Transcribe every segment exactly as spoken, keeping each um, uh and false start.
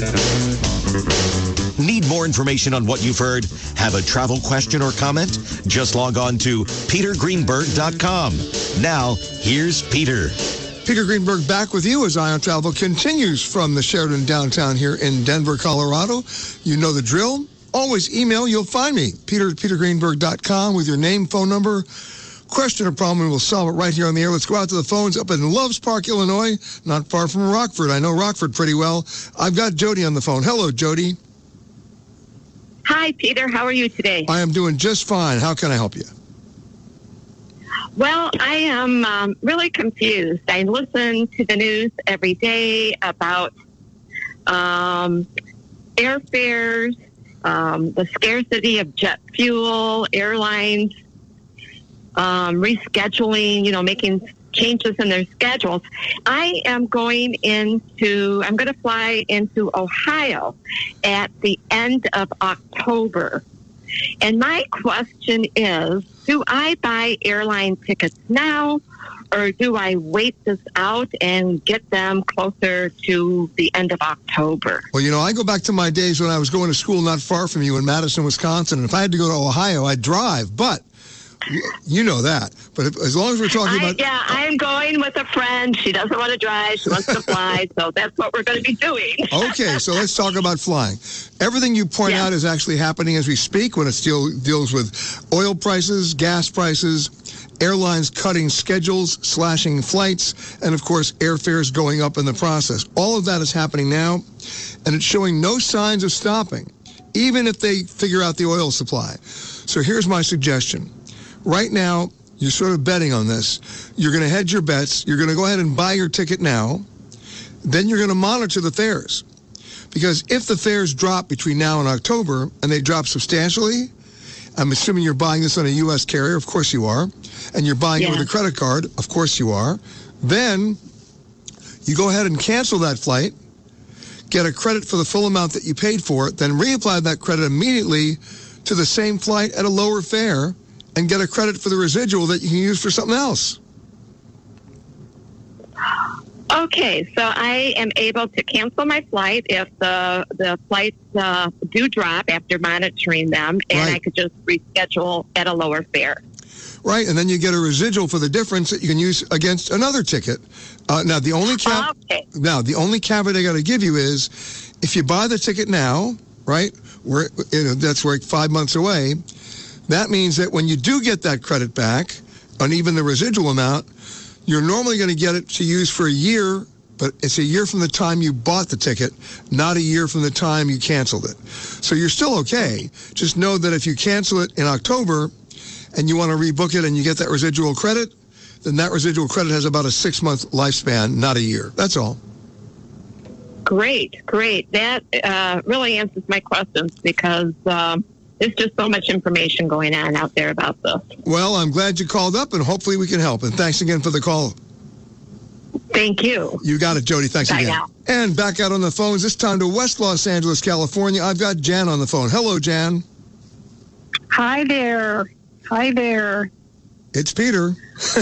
Need more information on what you've heard? Have a travel question or comment? Just log on to peter greenberg dot com. Now, here's Peter. Peter Greenberg back with you as Eye on Travel continues from the Sheraton downtown here in Denver, Colorado. You know the drill. Always email. You'll find me, peter at peter greenberg dot com, with your name, phone number, question or problem, and we'll solve it right here on the air. Let's go out to the phones up in Loves Park, Illinois, not far from Rockford. I know Rockford pretty well. I've got Jody on the phone. Hello, Jody. Hi, Peter. How are you today? I am doing just fine. How can I help you? Well, I am um, really confused. I listen to the news every day about um, airfares, um, the scarcity of jet fuel, airlines, um, rescheduling, you know, making changes in their schedules. I am going into, I'm going to fly into Ohio at the end of October. And my question is, do I buy airline tickets now, or do I wait this out and get them closer to the end of October? Well, you know, I go back to my days when I was going to school not far from you in Madison, Wisconsin. And if I had to go to Ohio, I'd drive. But you know that. But if, as long as we're talking I, about... Yeah, I'm going with a friend. She doesn't want to drive. She wants to fly. So that's what we're going to be doing. Okay, so let's talk about flying. Everything you point yeah. out is actually happening as we speak when it deal, deals with oil prices, gas prices, airlines cutting schedules, slashing flights, and, of course, airfares going up in the process. All of that is happening now, and it's showing no signs of stopping, even if they figure out the oil supply. So here's my suggestion. Right now, you're sort of betting on this. You're going to hedge your bets. You're going to go ahead and buy your ticket now. Then you're going to monitor the fares. Because if the fares drop between now and October, and they drop substantially, I'm assuming you're buying this on a U S carrier. Of course you are. And you're buying yeah. it with a credit card. Of course you are. Then you go ahead and cancel that flight, get a credit for the full amount that you paid for it, then reapply that credit immediately to the same flight at a lower fare, and get a credit for the residual that you can use for something else. Okay, so I am able to cancel my flight if the the flights uh, do drop after monitoring them, and right. I could just reschedule at a lower fare. Right, and then you get a residual for the difference that you can use against another ticket. Uh, now, the only cap- okay. now the only caveat I got to give you is, if you buy the ticket now, right, where you know, that's like five months away. That means that when you do get that credit back, on even the residual amount, you're normally going to get it to use for a year, but it's a year from the time you bought the ticket, not a year from the time you canceled it. So you're still okay. Just know that if you cancel it in October and you want to rebook it and you get that residual credit, then that residual credit has about a six-month lifespan, not a year. That's all. Great, great. That uh, really answers my questions because... Um, There's just so much information going on out there about this. Well, I'm glad you called up, and hopefully we can help. And thanks again for the call. Thank you. You got it, Jody. Thanks Bye again. now. And back out on the phones, this time to West Los Angeles, California. I've got Jan on the phone. Hello, Jan. Hi there. Hi there. It's Peter.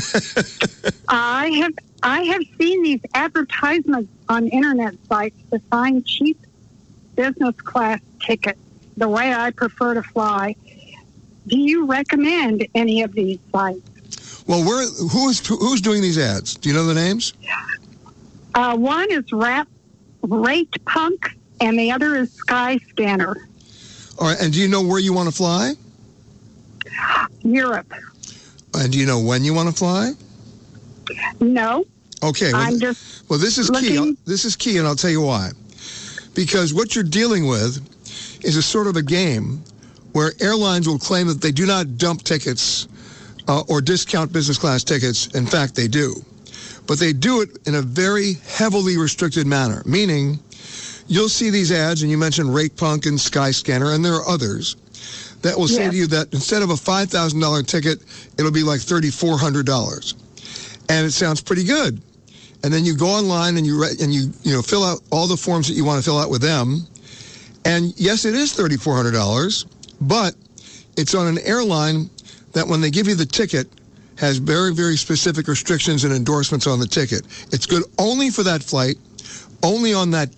I have I have seen these advertisements on internet sites to find cheap business class tickets, the way I prefer to fly. Do you recommend any of these sites? Well, where, who's who's doing these ads? Do you know the names? Uh, one is Rap, Rate Punk, and the other is Skyscanner. All right, and do you know where you want to fly? Europe. And do you know when you want to fly? No. Okay. Well, I'm just well, this is looking. key. This is key, and I'll tell you why. Because what you're dealing with is a sort of a game where airlines will claim that they do not dump tickets uh, or discount business class tickets. In fact, they do. But they do it in a very heavily restricted manner, meaning you'll see these ads, and you mentioned Rate Punk and Skyscanner, and there are others, that will say Yes. to you that instead of a five thousand dollars ticket, it'll be like three thousand four hundred dollars. And it sounds pretty good. And then you go online and you re- and you you know fill out all the forms that you want to fill out with them. And yes, it is three thousand four hundred dollars, but it's on an airline that when they give you the ticket has very, very specific restrictions and endorsements on the ticket. It's good only for that flight, only on that date,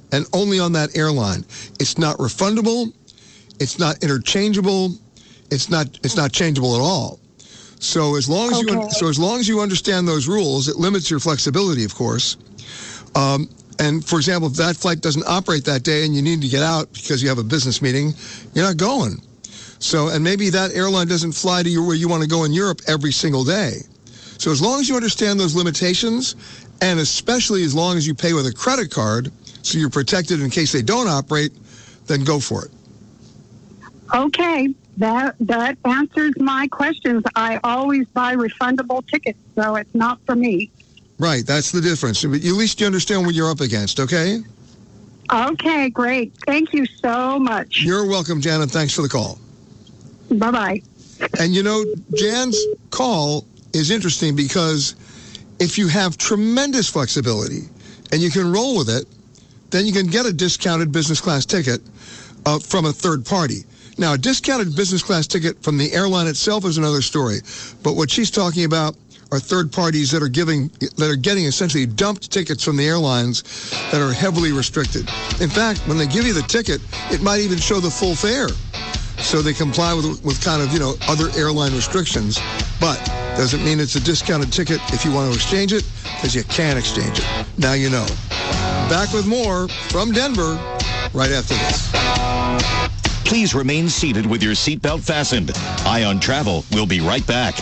and only on that airline. It's not refundable. It's not interchangeable. It's not it's not changeable at all. So as long as Okay. you so as long as you understand those rules, it limits your flexibility, of course. Um, and for example, if that flight doesn't operate that day and you need to get out because you have a business meeting, you're not going. So and maybe that airline doesn't fly to you where you want to go in Europe every single day. So as long as you understand those limitations, and especially as long as you pay with a credit card, so you're protected in case they don't operate, then go for it. Okay, that that answers my questions. I always buy refundable tickets, so it's not for me. Right, that's the difference. But at least you understand what you're up against, okay? Okay, great. Thank you so much. You're welcome, Janet. Thanks for the call. Bye-bye. And you know, Jan's call is interesting because if you have tremendous flexibility and you can roll with it, then you can get a discounted business class ticket uh, from a third party. Now, a discounted business class ticket from the airline itself is another story. But what she's talking about are third parties that are giving, that are getting essentially dumped tickets from the airlines that are heavily restricted. In fact, when they give you the ticket, it might even show the full fare. So they comply with, with kind of, you know, other airline restrictions. But doesn't mean it's a discounted ticket if you want to exchange it, because you can exchange it. Now you know. Back with more from Denver right after this. Please remain seated with your seatbelt fastened. Eye on Travel. We'll be right back.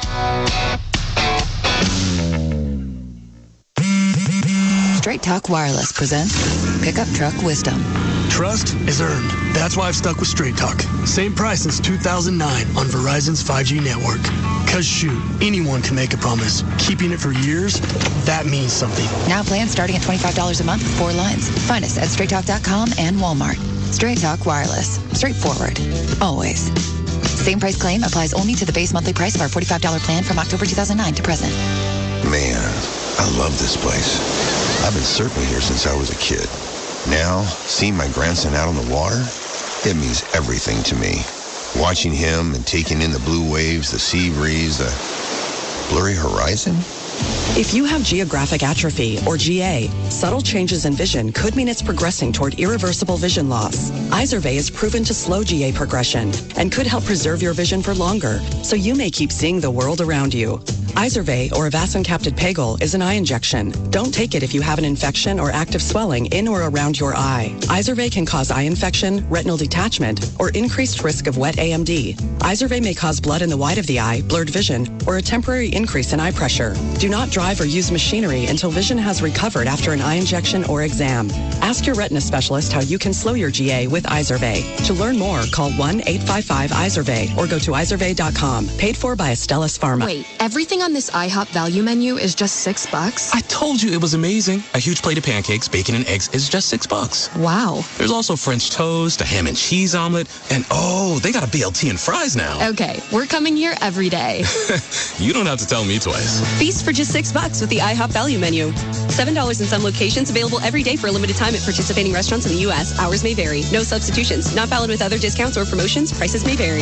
Straight Talk Wireless presents Pickup Truck Wisdom. Trust is earned. That's why I've stuck with Straight Talk. Same price since two thousand nine on Verizon's five G network. Cause shoot, anyone can make a promise. Keeping it for years, that means something. Now plans starting at twenty-five dollars a month with four lines. Find us at straight talk dot com and Walmart. Straight Talk Wireless. Straightforward. Always. Same price claim applies only to the base monthly price of our forty-five dollars plan from October two thousand nine to present. Man, I love this place. I've been surfing here since I was a kid. Now, seeing my grandson out on the water, it means everything to me. Watching him and taking in the blue waves, the sea breeze, the blurry horizon. If you have geographic atrophy, or G A, subtle changes in vision could mean it's progressing toward irreversible vision loss. Izervay is proven to slow G A progression and could help preserve your vision for longer, so you may keep seeing the world around you. Izervay, or avacincaptad pegol, is an eye injection. Don't take it if you have an infection or active swelling in or around your eye. Izervay can cause eye infection, retinal detachment, or increased risk of wet A M D. Izervay may cause blood in the white of the eye, blurred vision, or a temporary increase in eye pressure. Do not drive or use machinery until vision has recovered after an eye injection or exam. Ask your retina specialist how you can slow your G A with Izervay. To learn more, call one eight five five Izervay or go to izervay dot com. Paid for by Astellas Pharma. Wait, everything on this IHOP value menu is just six bucks? I told you it was amazing. A huge plate of pancakes, bacon, and eggs is just six bucks. Wow. There's also French toast, a ham and cheese omelet, and oh, they got a B L T and fries now. Okay, we're coming here every day. You don't have to tell me twice. Feast for just six bucks with the IHOP value menu. Seven dollars in some locations, available every day for a limited time at participating restaurants in the U S. Hours may vary. No substitutions. Not valid with other discounts or promotions. Prices may vary.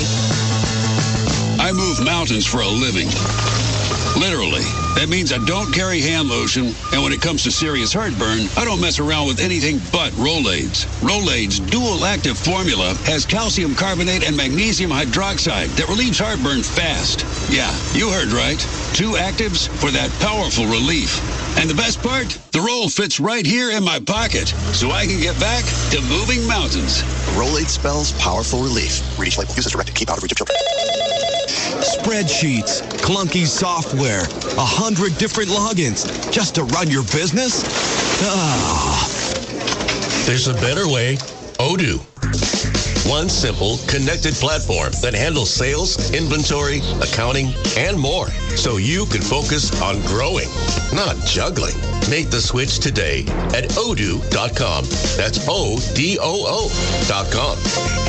I move mountains for a living. Literally. That means I don't carry hand lotion, and when it comes to serious heartburn, I don't mess around with anything but Rolaids. Rolaids' dual-active formula has calcium carbonate and magnesium hydroxide that relieves heartburn fast. Yeah, you heard right. Two actives for that powerful relief. And the best part? The roll fits right here in my pocket, so I can get back to moving mountains. Rolade spells powerful relief. Read each label. Use as directed. Keep out of reach of children. Spreadsheets, clunky software, a hundred different logins just to run your business? Ah. There's a better way. Odoo. One simple, connected platform that handles sales, inventory, accounting, and more. So you can focus on growing, not juggling. Make the switch today at odoo dot com. That's O D O O dot com.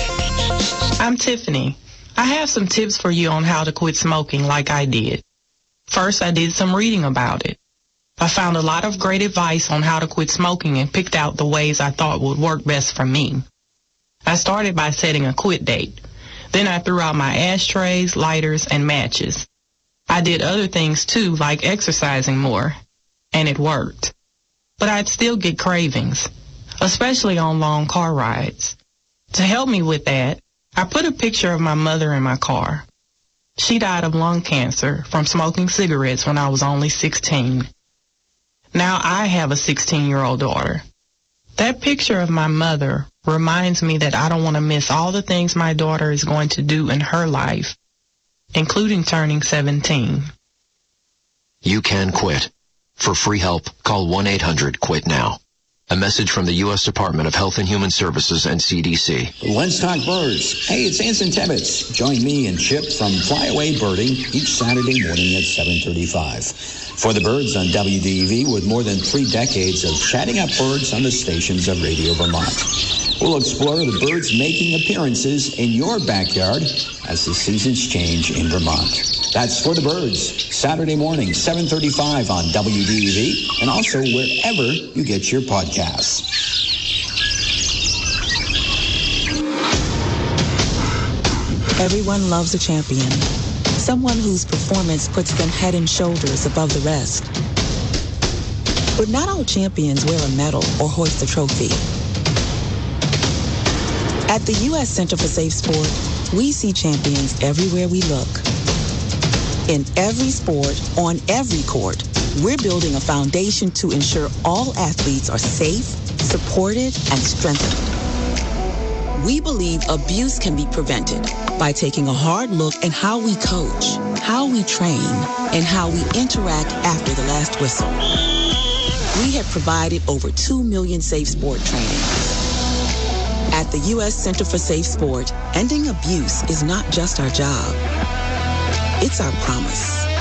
I'm Tiffany. I have some tips for you on how to quit smoking like I did. First, I did some reading about it. I found a lot of great advice on how to quit smoking and picked out the ways I thought would work best for me. I started by setting a quit date. Then I threw out my ashtrays, lighters, and matches. I did other things too, like exercising more, and it worked. But I'd still get cravings. especially on long car rides. To help me with that, I put a picture of my mother in my car. She died of lung cancer from smoking cigarettes when I was only sixteen. Now I have a sixteen-year-old daughter. That picture of my mother reminds me that I don't want to miss all the things my daughter is going to do in her life, including turning seventeen. You can quit. For free help, call one eight hundred quit now. A message from the U S Department of Health and Human Services and C D C. Let's talk birds. Hey, it's Anson Tebbets. Join me and Chip from Flyaway Birding each Saturday morning at seven thirty-five. For the birds on W D E V, with more than three decades of chatting up birds on the stations of Radio Vermont. We'll explore the birds making appearances in your backyard as the seasons change in Vermont. That's For the Birds, Saturday morning, seven thirty-five on W D E V, and also wherever you get your podcasts. Everyone loves a champion, someone whose performance puts them head and shoulders above the rest. But not all champions wear a medal or hoist a trophy. At the U S Center for Safe Sport, we see champions everywhere we look. In every sport, on every court, we're building a foundation to ensure all athletes are safe, supported, and strengthened. We believe abuse can be prevented by taking a hard look at how we coach, how we train, and how we interact after the last whistle. We have provided over two million safe sport trainings. At the U S Center for Safe Sport, ending abuse is not just our job. It's our promise.